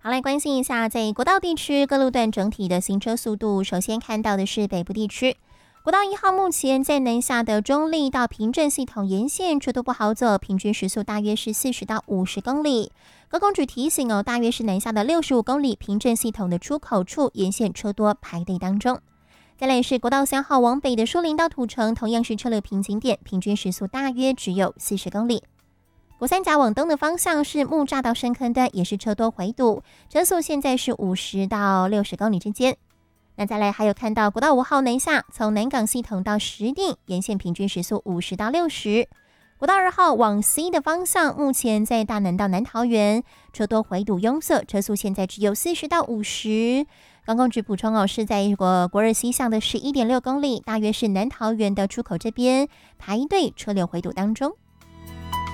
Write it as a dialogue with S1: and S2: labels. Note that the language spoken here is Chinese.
S1: 好，来关心一下在国道地区各路段整体的行车速度。首先看到的是北部地区，国道1号目前在南下的中立到平镇系统沿线车都不好走，平均时速大约是40到50公里。高公局提醒大约是南下的65公里，平镇系统的出口处沿线车多排队当中。再来是国道3号往北的树林到土城，同样是车流瓶颈点，平均时速大约只有40公里。国三甲往东的方向是木栅到深坑段，也是车多回堵，车速现在是50到60公里之间。那再来还有看到国道5号南下，从南港系统到石碇，沿线平均时速50到60。国道2号往西的方向，目前在大南到南桃园，车多回堵拥塞，车速现在只有40到50。高公局补充是在国二西向的11.6公里，大约是南桃园的出口这边排队车流回堵当中。